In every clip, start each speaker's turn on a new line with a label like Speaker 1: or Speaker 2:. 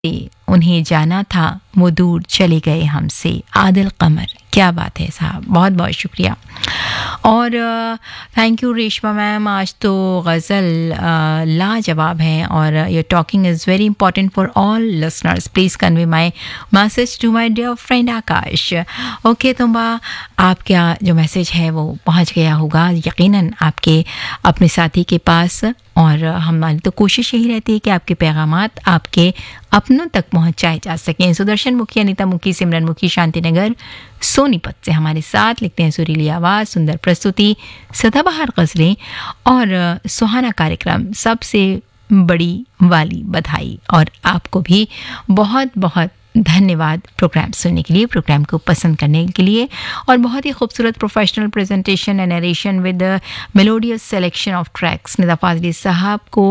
Speaker 1: उन्हें जाना था वो दूर चले गए हमसे, आदिल कमर। क्या बात है साहब, बहुत बहुत शुक्रिया। और थैंक यू रेशमा मैम, आज तो गज़ल लाजवाब है और your talking is very important for all listeners. Please convey my message to my dear friend Akash. Okay तुम्बा, आपका जो मैसेज है वो पहुंच गया होगा यकीनन आपके अपने साथी के पास, और हमारी तो कोशिश यही रहती है कि आपके पैगामात आपके अपनों तक पहुंचाए जा सकें। सुदर्शन मुखी, अनीता मुखी, सिमरन मुखी, शांतिनगर सोनीपत से हमारे साथ लिखते हैं, सुरीली आवाज़, सुंदर प्रस्तुति, सदाबहार गज़लें और सुहाना कार्यक्रम, सबसे बड़ी वाली बधाई। और आपको भी बहुत बहुत धन्यवाद प्रोग्राम सुनने के लिए, प्रोग्राम को पसंद करने के लिए, और बहुत ही खूबसूरत professional presentation and narration with melodious selection of tracks. Nida Fazli साहब को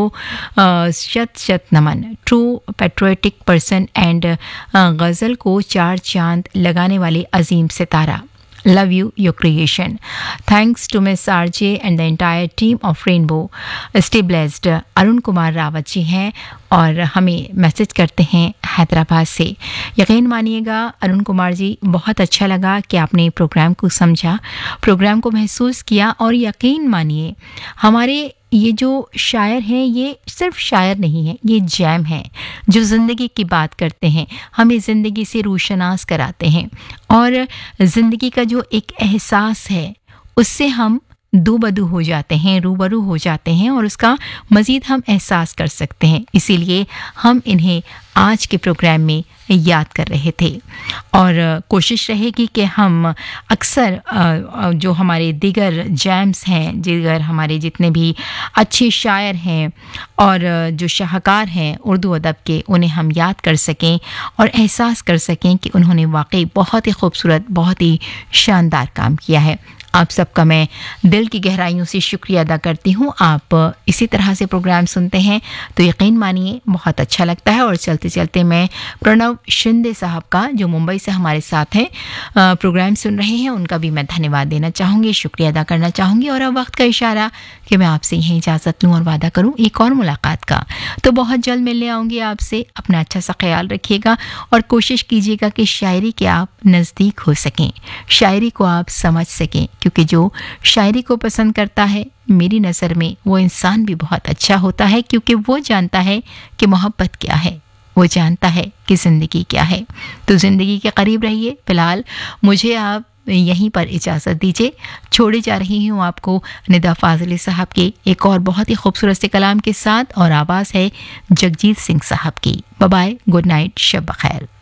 Speaker 1: शत शत नमन। ट्रू पैट्रियोटिक पर्सन एंड गज़ल को 4 चांद लगाने वाले अजीम सितारा। Love you, your creation. Thanks to Miss RJ and the entire team of Rainbow. Stay blessed. Arun Kumar Rawat ji हैं और हमें मैसेज करते हैं हैदराबाद से। यकीन मानिएगा अरुण कुमार जी, बहुत अच्छा लगा कि आपने प्रोग्राम को समझा, प्रोग्राम को महसूस किया, और यकीन मानिए हमारे ये जो शायर हैं ये सिर्फ शायर नहीं है, ये जैम है जो ज़िंदगी की बात करते हैं, हमें ज़िंदगी से रूशनास कराते हैं, और ज़िंदगी का जो एक एहसास है उससे हम दो-बदू हो जाते हैं, रूबरू हो जाते हैं, और उसका मज़ीद हम एहसास कर सकते हैं। इसीलिए हम इन्हें आज के प्रोग्राम में याद कर रहे थे, और कोशिश रहेगी कि हम अक्सर जो हमारे दिगर जैम्स हैं, दिगर हमारे जितने भी अच्छे शायर हैं और जो शाहकार हैं उर्दू अदब के, उन्हें हम याद कर सकें और एहसास कर सकें कि उन्होंने वाकई बहुत ही खूबसूरत, बहुत ही शानदार काम किया है। आप सबका मैं दिल की गहराइयों से शुक्रिया अदा करती हूँ। आप इसी तरह से प्रोग्राम सुनते हैं तो यकीन मानिए बहुत अच्छा लगता है। और चलते चलते मैं प्रणव शिंदे साहब का, जो मुंबई से हमारे साथ हैं, प्रोग्राम सुन रहे हैं, उनका भी मैं धन्यवाद देना चाहूँगी, शुक्रिया अदा करना चाहूँगी। और अब वक्त का इशारा कि मैं आपसे यही इजाज़त लूँ और वादा करूँ एक और मुलाकात का। तो बहुत जल्द मिलने आऊँगी आपसे। अपना अच्छा सा ख्याल रखिएगा और कोशिश कीजिएगा कि शायरी के आप नज़दीक हो सकें, शायरी को आप समझ सकें, क्योंकि जो शायरी को पसंद करता है, मेरी नज़र में वो इंसान भी बहुत अच्छा होता है, क्योंकि वो जानता है कि मोहब्बत क्या है, वो जानता है कि ज़िंदगी क्या है। तो ज़िंदगी के करीब रहिए। फ़िलहाल मुझे आप यहीं पर इजाज़त दीजिए। छोड़े जा रही हूँ आपको निदा फाजली साहब के एक और बहुत ही खूबसूरत से कलाम के साथ, और आवाज़ है जगजीत सिंह साहब की। बाय बाय, गुड नाइट, शब बखैर।